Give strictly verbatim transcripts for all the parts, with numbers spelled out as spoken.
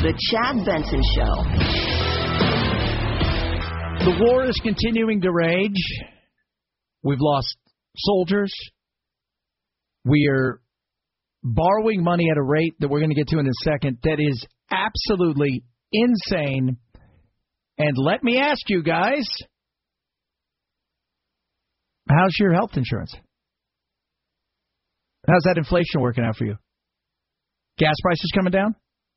The Chad Benson Show. The war is continuing to rage. We've lost soldiers. We are borrowing money at a rate that we're going to get to in a second that is absolutely insane. And let me ask you guys, how's your health insurance? How's that inflation working out for you? Gas prices coming down?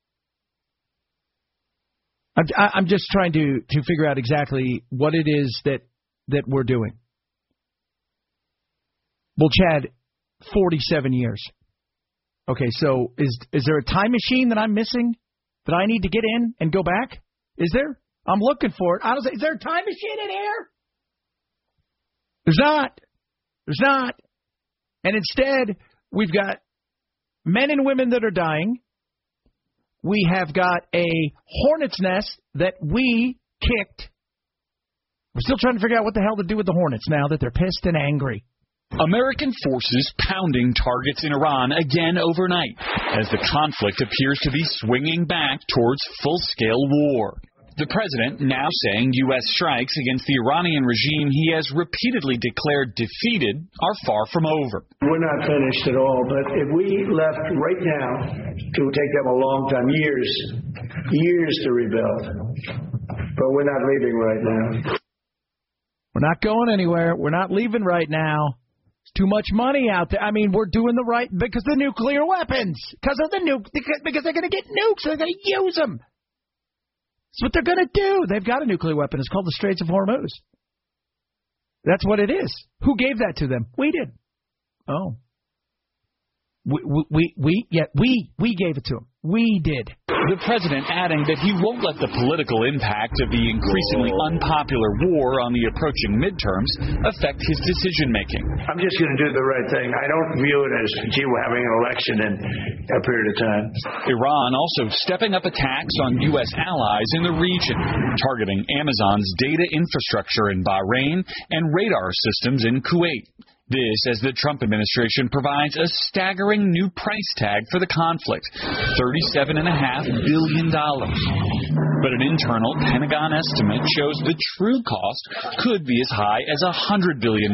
I'm, I'm just trying to, to figure out exactly what it is that, that we're doing. Well, Chad, forty-seven years. Okay, so is is there a time machine that I'm missing that I need to get in and go back? Is there? I'm looking for it. I don't say, is there a time machine in here? There's not. There's not. And instead, we've got men and women that are dying. We have got a hornet's nest that we kicked. We're still trying to figure out what the hell to do with the Hornets now that they're pissed and angry. American forces pounding targets in Iran again overnight as the conflict appears to be swinging back towards full-scale war. The president now saying U S strikes against the Iranian regime he has repeatedly declared defeated are far from over. We're not finished at all, but if we left right now, it would take them a long time, years, years to rebuild. But we're not leaving right now. We're not going anywhere. We're not leaving right now. There's too much money out there. I mean, we're doing the right because of the nuclear weapons, because of the nuke, because they're going to get nukes, so they're going to use them. That's what they're going to do. They've got a nuclear weapon. It's called the Straits of Hormuz. That's what it is. Who gave that to them? We did. Oh. We, we, we, yeah, we, we gave it to them. We did. The president adding that he won't let the political impact of the increasingly unpopular war on the approaching midterms affect his decision-making. I'm just going to do the right thing. I don't view it as, gee, we're having an election in a period of time. Iran also stepping up attacks on U S allies in the region, targeting Amazon's data infrastructure in Bahrain and radar systems in Kuwait. This as the Trump administration provides a staggering new price tag for the conflict, thirty-seven point five billion dollars. But an internal Pentagon estimate shows the true cost could be as high as one hundred billion dollars.